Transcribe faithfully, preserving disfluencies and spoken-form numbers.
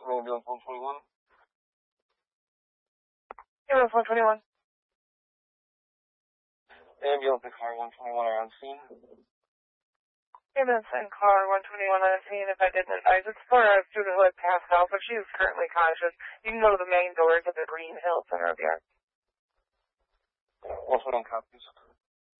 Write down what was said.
Ambulance one twenty-one. Ambulance one twenty-one. Ambulance and car one twenty-one are on scene. Ambulance and car one twenty-one on scene. If I didn't advise, it's for a student who had passed out, but she is currently conscious. You can go to the main doors of the Green Hill Center of the Arts. Also on copies.